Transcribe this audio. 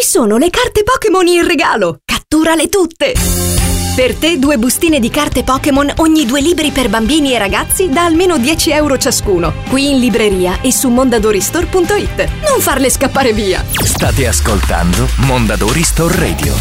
sono le carte Pokémon in regalo! Catturale tutte! Per te 2 bustine di carte Pokémon ogni 2 libri per bambini e ragazzi da almeno 10 euro ciascuno. Qui in libreria e su mondadoristore.it. Non farle scappare via! State ascoltando Mondadori Store Radio.